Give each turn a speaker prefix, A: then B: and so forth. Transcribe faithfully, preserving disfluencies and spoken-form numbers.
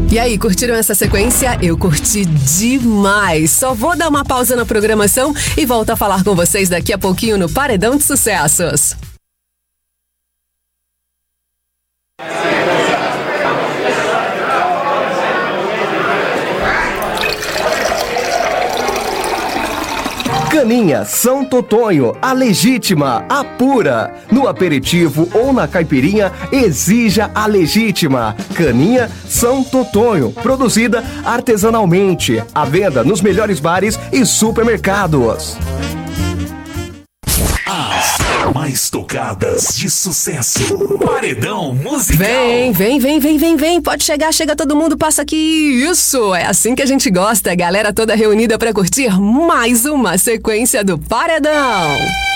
A: E aí, curtiram essa sequência? Eu curti demais. Só vou dar uma pausa na programação e volto a falar com vocês daqui a pouquinho no Paredão de Sucessos.
B: Caninha São Totonho, a legítima, a pura. No aperitivo ou na caipirinha, exija a legítima. Caninha São Totonho, produzida artesanalmente. À venda nos melhores bares e supermercados.
C: As mais tocadas de sucesso. Paredão musical.
A: Vem, vem, vem, vem, vem, vem. Pode chegar, chega todo mundo, passa aqui. Isso, é assim que a gente gosta. Galera toda reunida pra curtir mais uma sequência do Paredão.